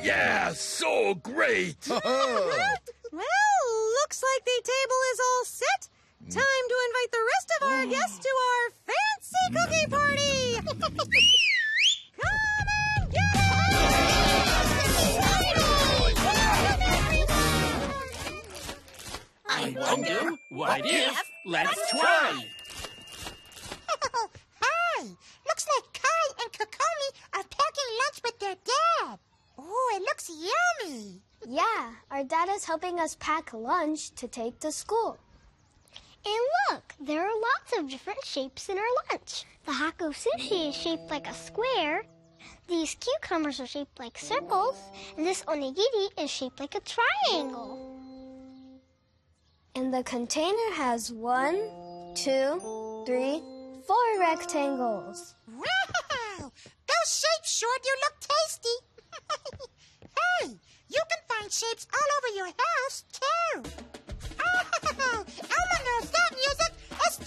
Yeah, so great. Well, looks like the table is all set. Time to invite the rest of our guests to our fancy cookie party. Come and get it! I wonder, what if? Let's try. Hi! Looks like Kai and Kokomi are packing lunch with their dad. Oh, it looks yummy. Yeah, our dad is helping us pack lunch to take to school. And look, there are lots of different shapes in our lunch. The Hako sushi is shaped like a square. These cucumbers are shaped like circles. And this onigiri is shaped like a triangle. And the container has 1, 2, 3, 4 rectangles. Wow! Those shapes sure do look tasty. Hey, you can find shapes all over your house.